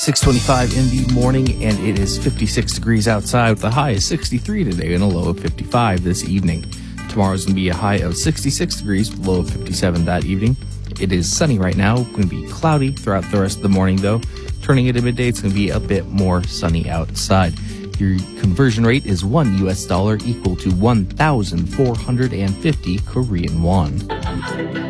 6:25 in the morning, and it is 56 degrees outside with a high of 63 today and a low of 55 this evening. Tomorrow's going to be a high of 66 degrees with a low of 57 that evening. It is sunny right now. Going to be cloudy throughout the rest of the morning, though. Turning into midday, it's going to be a bit more sunny outside. Your conversion rate is $1 equal to 1,450 Korean won.